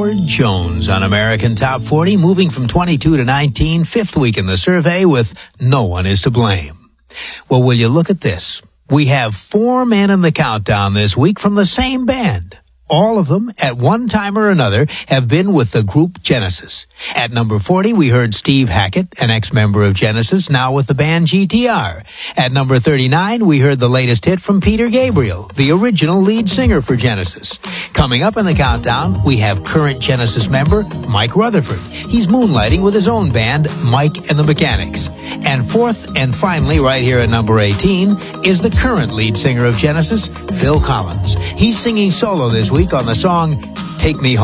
Howard Jones on American Top 40, moving from 22 to 19, fifth week in the survey with No One Is to Blame. Well, will you look at this? We have 4 men in the countdown this week from the same band. All of them, at one time or another, have been with the group Genesis. At number 40, we heard Steve Hackett, an ex-member of Genesis, now with the band GTR. At number 39, we heard the latest hit from Peter Gabriel, the original lead singer for Genesis. Coming up in the countdown, we have current Genesis member Mike Rutherford. He's moonlighting with his own band, Mike and the Mechanics. And fourth and finally, right here at number 18, is the current lead singer of Genesis, Phil Collins. He's singing solo this week on the song Take Me Home.